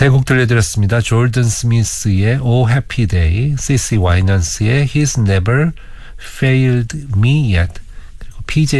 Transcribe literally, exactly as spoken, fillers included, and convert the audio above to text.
세 곡 들려드렸습니다. 조던 스미스의 Oh Happy Day, 씨씨 와이넌스의 He's Never Failed Me Yet, 그리고 피제이